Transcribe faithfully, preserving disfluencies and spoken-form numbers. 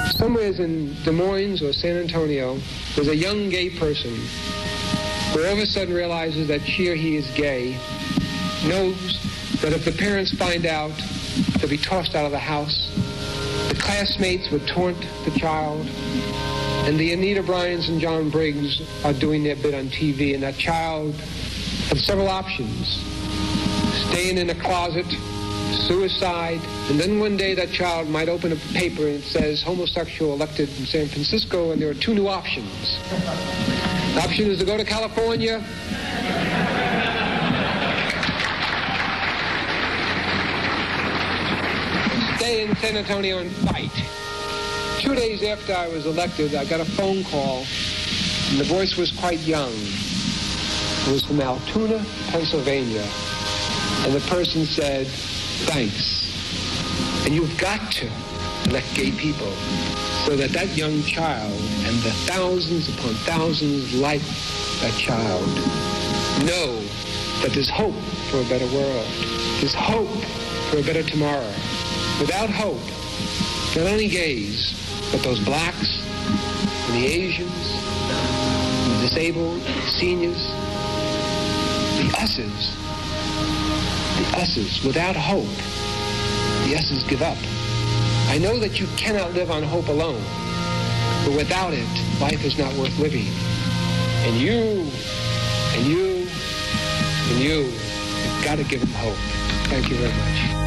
Somewhere in Des Moines or San Antonio, there's a young gay person who all of a sudden realizes that she or he is gay, knows that if the parents find out, they'll be tossed out of the house. The classmates would taunt the child, and the Anita Bryans and John Briggs are doing their bit on T V, and that child has several options. Staying in a closet, suicide, and then one day that child might open a paper and it says homosexual elected in San Francisco, and there are two new options. The option is to go to California, stay in San Antonio and fight. Two days after I was elected, I got a phone call, and the voice was quite young. It was from Altoona, Pennsylvania, and the person said, "Thanks. And you've got to elect gay people so that that young child and the thousands upon thousands like that child know that there's hope for a better world. There's hope for a better tomorrow. Without hope, not only gays, but those blacks and the Asians, and the disabled, the seniors, the us's, the us's, without hope, the us's give up. I know that you cannot live on hope alone, but without it, life is not worth living. And you, and you, and you, you've got to give them hope. Thank you very much.